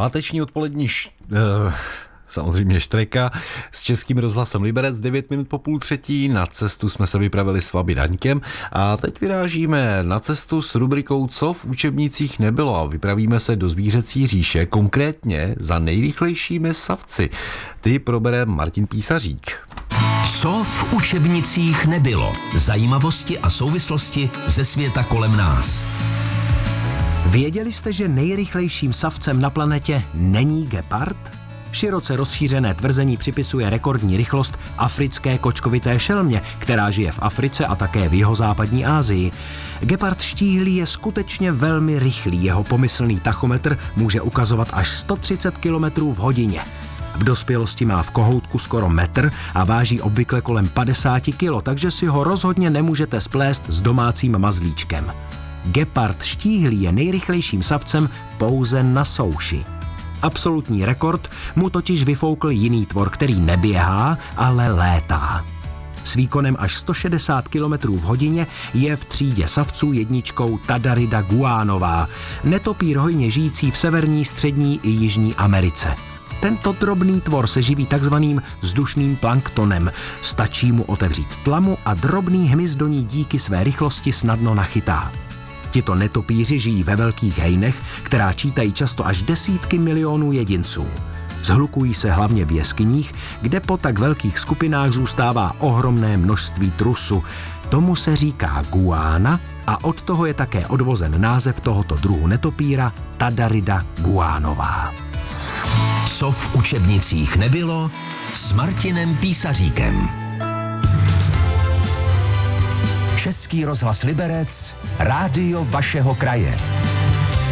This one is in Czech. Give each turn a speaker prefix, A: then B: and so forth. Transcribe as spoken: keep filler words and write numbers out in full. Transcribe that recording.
A: Páteční odpolední š... Uh... Samozřejmě štreka s Českým rozhlasem Liberec, devět minut po půl třetí. Na cestu jsme se vypravili s Fabi Daňkem a teď vyrážíme na cestu s rubrikou Co v učebnicích nebylo a vypravíme se do zvířecí říše, konkrétně za nejrychlejšími savci. Ty probere Martin Písařík.
B: Co v učebnicích nebylo? Zajímavosti a souvislosti ze světa kolem nás.
C: Věděli jste, že nejrychlejším savcem na planetě není gepard? Široce rozšířené tvrzení připisuje rekordní rychlost africké kočkovité šelmě, která žije v Africe a také v jihozápadní Asii. Gepard štíhlý je skutečně velmi rychlý, jeho pomyslný tachometr může ukazovat až sto třicet kilometrů v hodině. V dospělosti má v kohoutku skoro metr a váží obvykle kolem padesát kilo, takže si ho rozhodně nemůžete splést s domácím mazlíčkem. Gepard štíhlý je nejrychlejším savcem pouze na souši. Absolutní rekord mu totiž vyfoukl jiný tvor, který neběhá, ale létá. S výkonem až sto šedesát kilometrů v hodině je v třídě savců jedničkou Tadarida guanová, netopýr hojně žijící v severní, střední i jižní Americe. Tento drobný tvor se živí takzvaným vzdušným planktonem. Stačí mu otevřít tlamu a drobný hmyz do ní díky své rychlosti snadno nachytá. Tito netopýři žijí ve velkých hejnech, která čítají často až desítky milionů jedinců. Zhlukují se hlavně v jeskyních, kde po tak velkých skupinách zůstává ohromné množství trusu. Tomu se říká guána a od toho je také odvozen název tohoto druhu netopýra Tadarida guanová.
B: Co v učebnicích nebylo s Martinem Písaříkem. Český rozhlas Liberec, rádio vašeho kraje.